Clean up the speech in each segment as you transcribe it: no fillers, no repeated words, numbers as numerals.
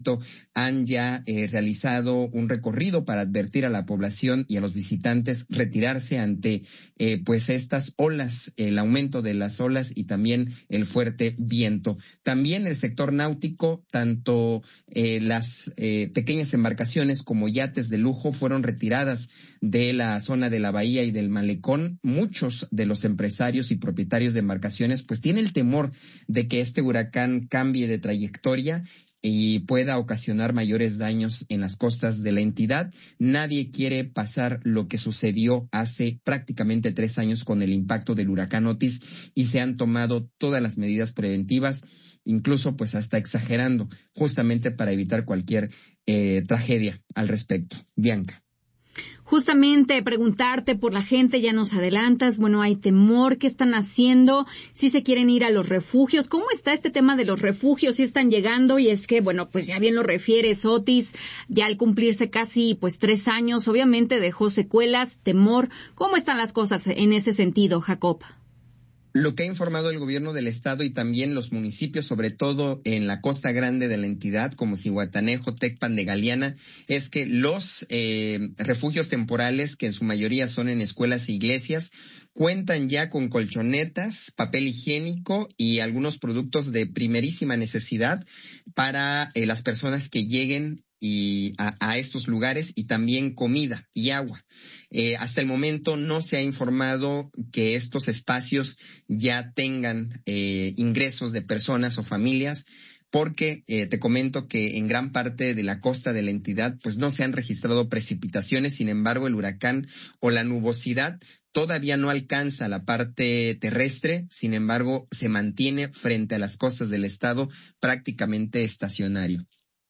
han ya realizado un recorrido para advertir a la población y a los visitantes retirarse ante pues estas olas, el aumento de las olas y también el fuerte viento. También el sector náutico, tanto las pequeñas embarcaciones como yates de lujo fueron retiradas de la zona de la bahía y del malecón. Muchos de los empresarios y propietarios de embarcaciones pues tienen el temor de que este huracán cambie de trayectoria y pueda ocasionar mayores daños en las costas de la entidad. Nadie quiere pasar lo que sucedió hace prácticamente 3 años con el impacto del huracán Otis, y se han tomado todas las medidas preventivas, incluso pues hasta exagerando, justamente para evitar cualquier tragedia al respecto. Bianca. Justamente preguntarte por la gente, ya nos adelantas, bueno, hay temor, ¿qué están haciendo? Si se quieren ir a los refugios, ¿cómo está este tema de los refugios? Si están llegando, y es que, bueno, pues ya bien lo refieres, Otis, ya al cumplirse casi pues 3 años, obviamente dejó secuelas, temor. ¿Cómo están las cosas en ese sentido, Jacob? Lo que ha informado el gobierno del estado y también los municipios, sobre todo en la costa grande de la entidad, como Zihuatanejo, Tecpan de Galeana, es que los refugios temporales, que en su mayoría son en escuelas e iglesias, cuentan ya con colchonetas, papel higiénico y algunos productos de primerísima necesidad para las personas que lleguen y a estos lugares, y también comida y agua. Hasta el momento no se ha informado que estos espacios ya tengan ingresos de personas o familias, porque te comento que en gran parte de la costa de la entidad pues no se han registrado precipitaciones. Sin embargo, el huracán o la nubosidad todavía no alcanza la parte terrestre. Sin embargo, se mantiene frente a las costas del estado prácticamente estacionario.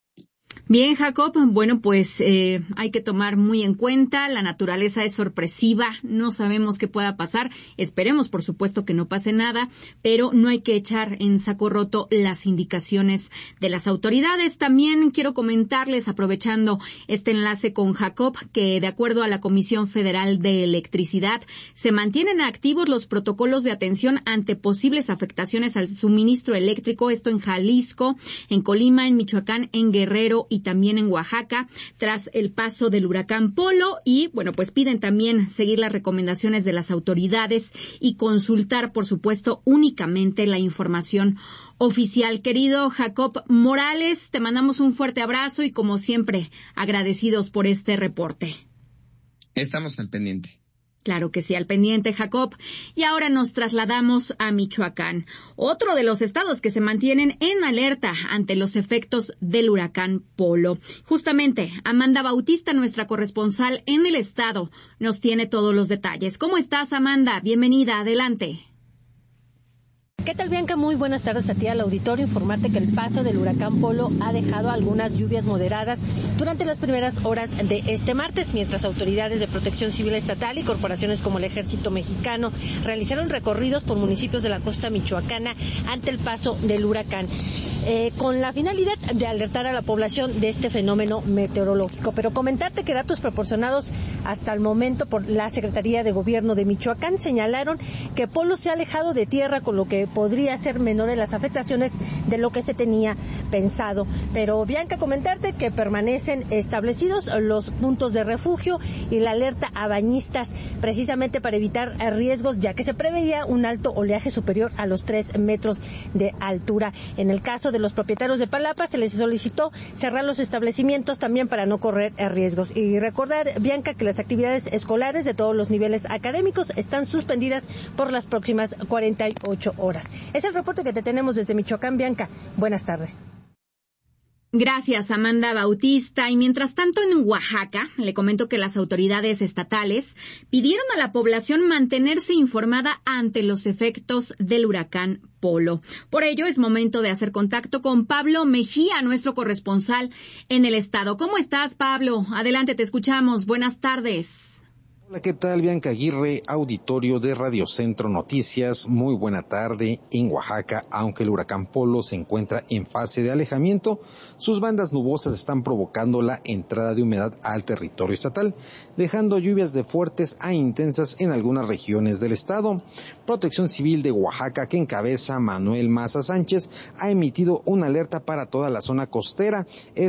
Bien, Jacob, bueno, pues hay que tomar muy en cuenta, la naturaleza es sorpresiva, no sabemos qué pueda pasar, esperemos por supuesto que no pase nada, pero no hay que echar en saco roto las indicaciones de las autoridades. También quiero comentarles, aprovechando este enlace con Jacob, que de acuerdo a la Comisión Federal de Electricidad, se mantienen activos los protocolos de atención ante posibles afectaciones al suministro eléctrico, esto en Jalisco, en Colima, en Michoacán, en Guerrero y también en Oaxaca, tras el paso del huracán Polo. Y bueno, pues piden también seguir las recomendaciones de las autoridades y consultar, por supuesto, únicamente la información oficial. Querido Jacob Morales, te mandamos un fuerte abrazo y, como siempre, agradecidos por este reporte. Estamos al pendiente. Claro que sí, al pendiente, Jacob. Y ahora nos trasladamos a Michoacán, otro de los estados que se mantienen en alerta ante los efectos del huracán Polo. Justamente, Amanda Bautista, nuestra corresponsal en el estado, nos tiene todos los detalles. ¿Cómo estás, Amanda? Bienvenida, adelante. ¿Qué tal, Bianca? Muy buenas tardes a ti, al auditorio. Informarte que el paso del huracán Polo ha dejado algunas lluvias moderadas durante las primeras horas de este martes, mientras autoridades de Protección Civil Estatal y corporaciones como el Ejército Mexicano realizaron recorridos por municipios de la costa michoacana ante el paso del huracán, con la finalidad de alertar a la población de este fenómeno meteorológico. Pero comentarte que datos proporcionados hasta el momento por la Secretaría de Gobierno de Michoacán señalaron que Polo se ha alejado de tierra, con lo que podría ser menores las afectaciones de lo que se tenía pensado. Pero, Bianca, comentarte que permanecen establecidos los puntos de refugio y la alerta a bañistas, precisamente para evitar riesgos, ya que se preveía un alto oleaje superior a los 3 metros de altura. En el caso de los propietarios de Palapa, se les solicitó cerrar los establecimientos también para no correr riesgos. Y recordar, Bianca, que las actividades escolares de todos los niveles académicos están suspendidas por las próximas 48 horas. Es el reporte que te tenemos desde Michoacán, Bianca. Buenas tardes. Gracias, Amanda Bautista. Y mientras tanto, en Oaxaca, le comento que las autoridades estatales pidieron a la población mantenerse informada ante los efectos del huracán Polo. Por ello, es momento de hacer contacto con Pablo Mejía, nuestro corresponsal en el estado. ¿Cómo estás, Pablo? Adelante, te escuchamos. Buenas tardes. Hola, ¿qué tal? Bianca Aguirre, auditorio de Radio Centro Noticias. Muy buena tarde. En Oaxaca, aunque el huracán Polo se encuentra en fase de alejamiento, sus bandas nubosas están provocando la entrada de humedad al territorio estatal, dejando lluvias de fuertes a intensas en algunas regiones del estado. Protección Civil de Oaxaca, que encabeza Manuel Maza Sánchez, ha emitido una alerta para toda la zona costera.